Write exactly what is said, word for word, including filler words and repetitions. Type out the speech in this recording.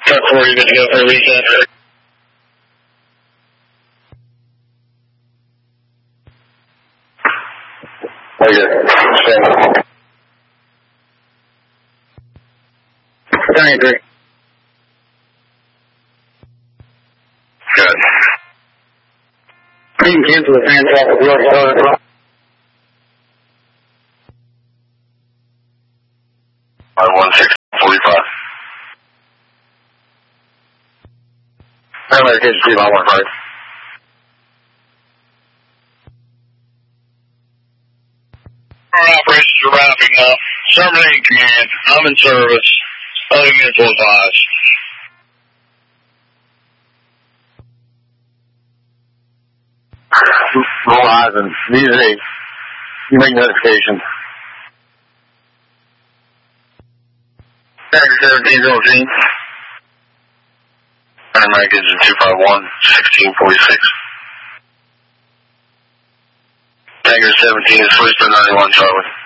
Truck four, you're good to go for a reset. Okay. I agree. Good. You can cancel the fan traffic real slow. five one six forty-five. Primary K G five one five. Our operations are wrapping up. Terminating command. I'm in service. Other units will advise. Verizon, V Z, you make notification. Tiger seventeen zero G. Primary K G two five one, sixteen forty-six. Tiger seventeen is Whisper ninety-one Charlie.